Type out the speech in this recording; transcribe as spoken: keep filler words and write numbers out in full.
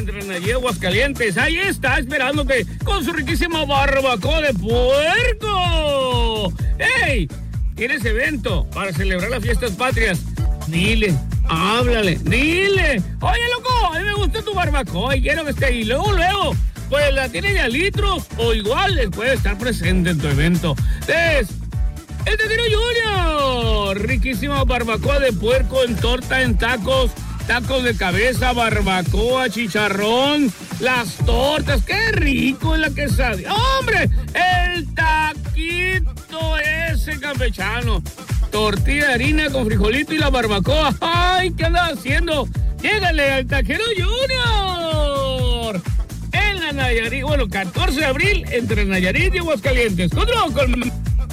entre Nayarit y Aguascalientes. Ahí está, esperándote con su riquísima barbacoa de puerco. ¡Ey! ¿Tienes evento para celebrar las fiestas patrias? Dile, háblale, dile. Oye, loco, a mí me gusta tu barbacoa y quiero que esté ahí. Luego, luego, pues la tiene ya litros o igual puede estar presente en tu evento. Es el Taquero Junior. Riquísima barbacoa de puerco en torta, en tacos, tacos de cabeza, barbacoa, chicharrón, las tortas. ¡Qué rico es la quesadilla! ¡Hombre! El taquito ese campechano. Tortilla de harina con frijolito y la barbacoa. ¡Ay! ¿Qué andas haciendo? ¡Llégale al Taquero Junior! En la Nayarit, bueno, catorce de abril, entre Nayarit y Aguascalientes. Control con...